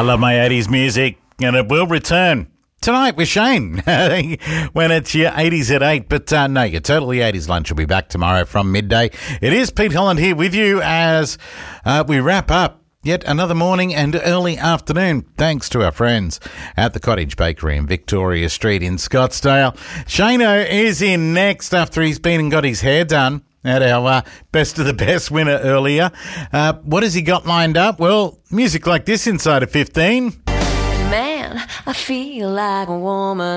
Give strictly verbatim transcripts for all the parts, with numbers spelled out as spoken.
love my eighties music, and it will return tonight with Shane when it's your eighties at eight. But uh, no, your Totally eighties lunch will be back tomorrow from midday. It is Pete Holland here with you as uh, we wrap up yet another morning and early afternoon, thanks to our friends at the Cottage Bakery in Victoria Street in Scottsdale. Shano is in next after he's been and got his hair done at our uh, Best of the Best winner earlier. Uh, what has he got lined up? Well, music like this inside of fifteen. Man, I feel like a woman.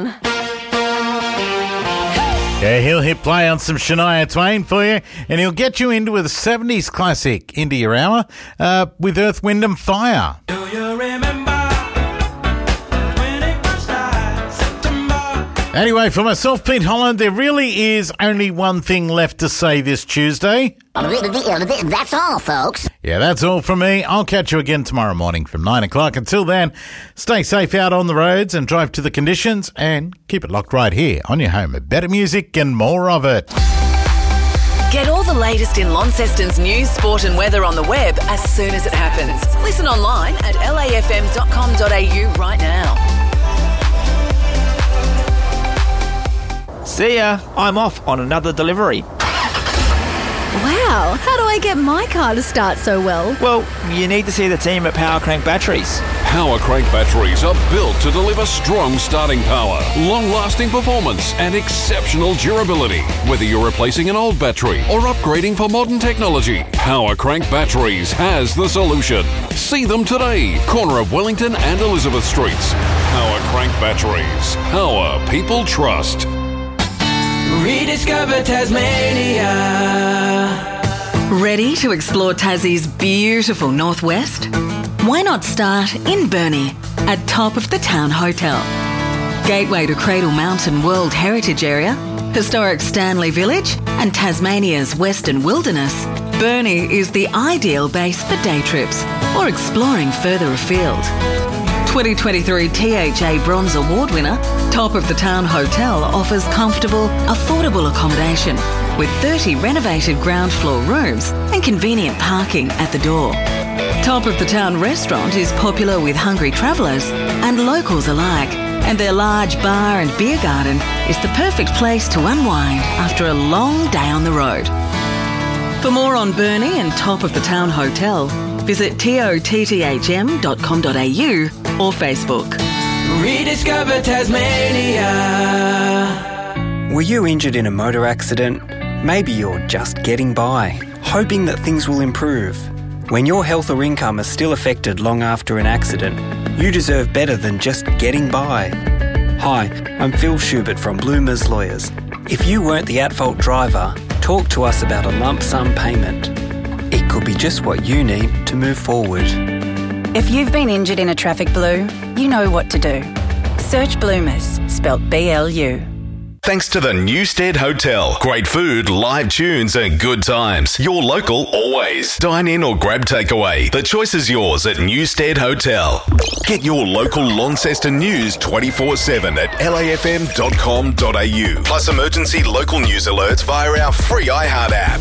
Yeah, he'll hit play on some Shania Twain for you, and he'll get you into a seventies classic into your hour uh, with Earth, Wind and Fire. Do you remember twenty-first night, September? Anyway, for myself, Pete Holland, there really is only one thing left to say this Tuesday. That's all, folks. Yeah, that's all from me. I'll catch you again tomorrow morning from nine o'clock. Until then, stay safe out on the roads and drive to the conditions, and keep it locked right here on your home of better music and more of it. Get all the latest in Launceston's news, sport and weather on the web as soon as it happens. Listen online at l a f m dot com dot a u right now. See ya. I'm off on another delivery. Wow, how do I get my car to start so well? Well, you need to see the team at Power Crank Batteries. Power Crank batteries are built to deliver strong starting power, long-lasting performance and exceptional durability. Whether you're replacing an old battery or upgrading for modern technology, Power Crank Batteries has the solution. See them today, corner of Wellington and Elizabeth Streets. Power Crank Batteries. Power people trust. Rediscover Tasmania. Ready to explore Tassie's beautiful northwest? Why not start in Burnie at Top of the Town Hotel? Gateway to Cradle Mountain World Heritage Area, historic Stanley Village and Tasmania's Western Wilderness, Burnie is the ideal base for day trips or exploring further afield. twenty twenty-three T H A Bronze Award winner, Top of the Town Hotel offers comfortable, affordable accommodation with thirty renovated ground floor rooms and convenient parking at the door. Top of the Town Restaurant is popular with hungry travellers and locals alike, and their large bar and beer garden is the perfect place to unwind after a long day on the road. For more on Burnie and Top of the Town Hotel, visit totthm dot com dot a u or Facebook. Rediscover Tasmania. Were you injured in a motor accident? Maybe you're just getting by, hoping that things will improve. When your health or income is still affected long after an accident, you deserve better than just getting by. Hi, I'm Phil Schubert from Bloomers Lawyers. If you weren't the at-fault driver, talk to us about a lump sum payment. It could be just what you need to move forward. If you've been injured in a traffic blue, you know what to do. Search Bloomers, spelt B L U. Thanks to the Newstead Hotel. Great food, live tunes and good times. Your local always. Dine in or grab takeaway. The choice is yours at Newstead Hotel. Get your local Launceston news twenty-four seven at l a f m dot com dot a u. Plus emergency local news alerts via our free iHeart app.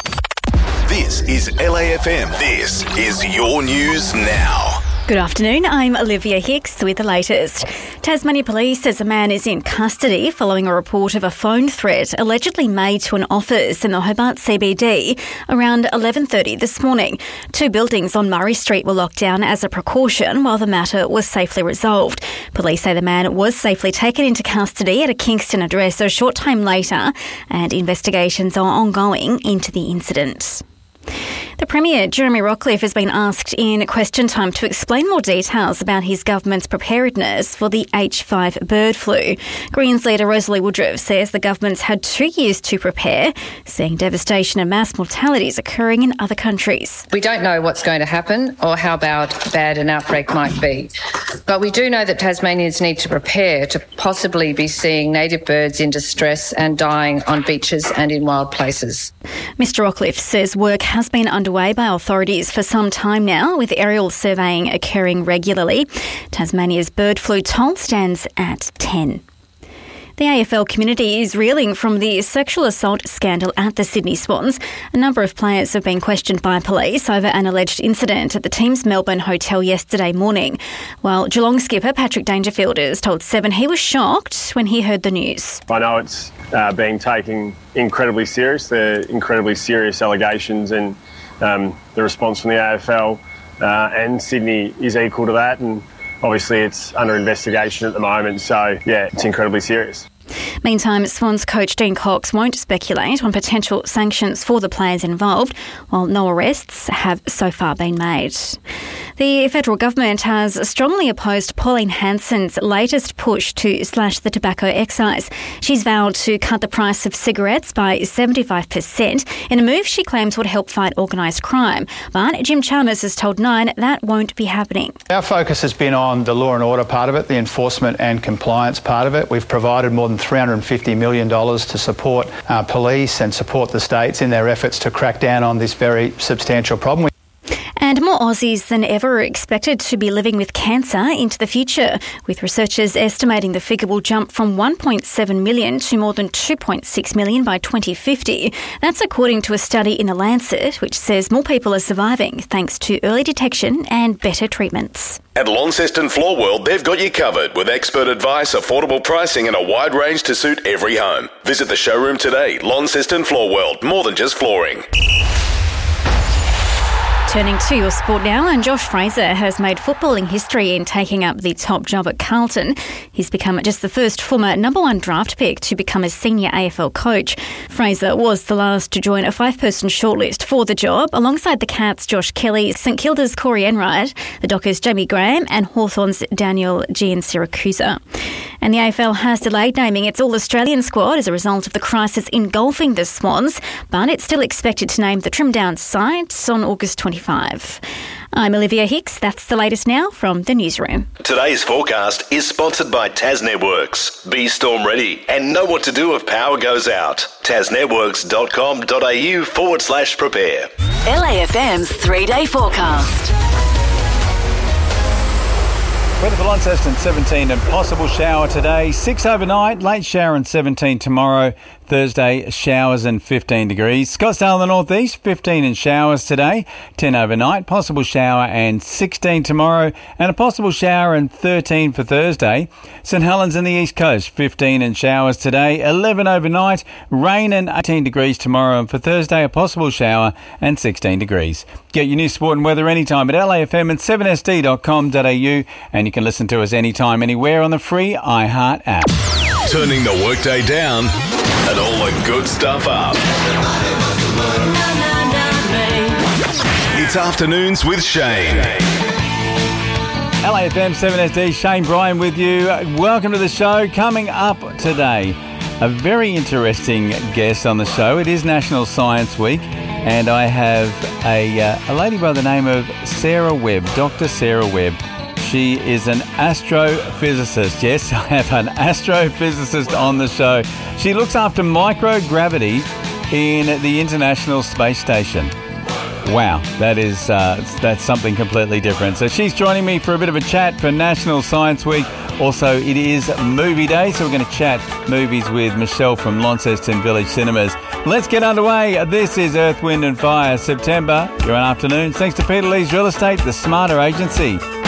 This is L A F M. This is your news now. Good afternoon, I'm Olivia Hicks with the latest. Tasmania Police says a man is in custody following a report of a phone threat allegedly made to an office in the Hobart C B D around eleven thirty this morning. Two buildings on Murray Street were locked down as a precaution while the matter was safely resolved. Police say the man was safely taken into custody at a Kingston address a short time later, and investigations are ongoing into the incident. The Premier, Jeremy Rockliff, has been asked in Question Time to explain more details about his government's preparedness for the H five bird flu. Greens leader Rosalie Woodruff says the government's had two years to prepare, seeing devastation and mass mortalities occurring in other countries. We don't know what's going to happen or how bad, bad an outbreak might be, but we do know that Tasmanians need to prepare to possibly be seeing native birds in distress and dying on beaches and in wild places. Mister Rockliff says work has been underway by authorities for some time now, with aerial surveying occurring regularly. Tasmania's bird flu toll stands at ten. The A F L community is reeling from the sexual assault scandal at the Sydney Swans. A number of players have been questioned by police over an alleged incident at the team's Melbourne hotel yesterday morning, while Geelong skipper Patrick Dangerfield has told Seven he was shocked when he heard the news. I know it's uh, being taken incredibly serious. They're incredibly serious allegations, and um, the response from the A F L uh, and Sydney is equal to that, and obviously it's under investigation at the moment, so yeah, it's incredibly serious. Meantime, Swans coach Dean Cox won't speculate on potential sanctions for the players involved, while no arrests have so far been made. The federal government has strongly opposed Pauline Hanson's latest push to slash the tobacco excise. She's vowed to cut the price of cigarettes by seventy-five percent in a move she claims would help fight organised crime. But Jim Chalmers has told Nine that won't be happening. Our focus has been on the law and order part of it, the enforcement and compliance part of it. We've provided more than three hundred fifty million dollars to support uh, police and support the states in their efforts to crack down on this very substantial problem. And more Aussies than ever are expected to be living with cancer into the future, with researchers estimating the figure will jump from one point seven million to more than two point six million by twenty fifty. That's according to a study in The Lancet, which says more people are surviving thanks to early detection and better treatments. At Launceston Floor World, they've got you covered with expert advice, affordable pricing and a wide range to suit every home. Visit the showroom today. Launceston Floor World, more than just flooring. Turning to your sport now, and Josh Fraser has made footballing history in taking up the top job at Carlton. He's become just the first former number one draft pick to become a senior A F L coach. Fraser was the last to join a five-person shortlist for the job, alongside the Cats' Josh Kelly, St Kilda's Corey Enright, the Dockers' Jamie Graham and Hawthorn's Daniel Giansiracusa. And the A F L has delayed naming its All-Australian squad as a result of the crisis engulfing the Swans, but it's still expected to name the trimmed down side on August twenty-fifth. I'm Olivia Hicks. That's the latest now from the newsroom. Today's forecast is sponsored by TasNetworks. Be storm ready and know what to do if power goes out. tasnetworks.com.au forward slash prepare. L A F M's three-day forecast. Weather for Launceston, seventeen and possible shower today. six overnight, late shower and seventeen tomorrow. Thursday, showers and fifteen degrees. Scottsdale in the northeast, fifteen and showers today. ten overnight, possible shower and sixteen tomorrow. And a possible shower and thirteen for Thursday. St Helens in the east coast, fifteen and showers today. eleven overnight, rain and eighteen degrees tomorrow. And for Thursday, a possible shower and sixteen degrees. Get your new sport and weather anytime at L A F M and seven S D dot com dot A U. And you can listen to us anytime, anywhere on the free iHeart app. Turning the workday down and all the good stuff up. It's Afternoons with Shane. L A F M seven S D, Shane Bryan with you. Welcome to the show. Coming up today, a very interesting guest on the show. It is National Science Week, and I have a, uh, a lady by the name of Sarah Webb, Doctor Sarah Webb. She is an astrophysicist. Yes, I have an astrophysicist on the show. She looks after microgravity in the International Space Station. Wow, that is uh, that's something completely different. So she's joining me for a bit of a chat for National Science Week. Also, it is movie day, so we're going to chat movies with Michelle from Launceston Village Cinemas. Let's get underway. This is Earth, Wind and Fire, September. You're on Afternoons. Thanks to Peter Lee's Real Estate, the Smarter Agency.